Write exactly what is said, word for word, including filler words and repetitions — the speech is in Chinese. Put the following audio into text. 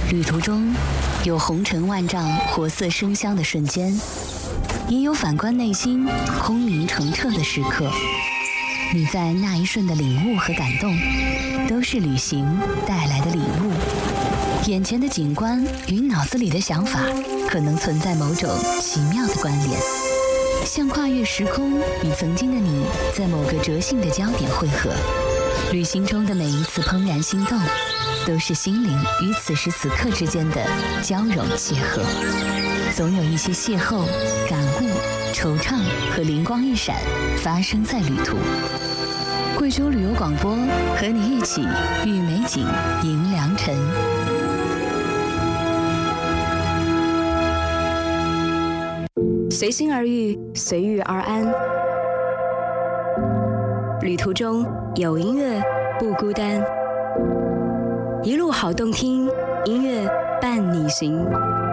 旅途中有红尘万丈、活色生香的瞬间，也有反观内心、空明澄澈的时刻。你在那一瞬的领悟和感动，都是旅行带来的礼物。眼前的景观与脑子里的想法，可能存在某种奇妙的关联，像跨越时空，与曾经的你在某个折性的焦点汇合。旅行中的每一次怦然心动，都是心灵与此时此刻之间的交融邂逅。总有一些邂逅、感悟、惆怅和灵光一闪发生在旅途。贵州旅游广播和你一起遇美景迎良辰。 随心而遇，随遇而安。旅途中有音乐，不孤单。一路好动听，音乐伴你行。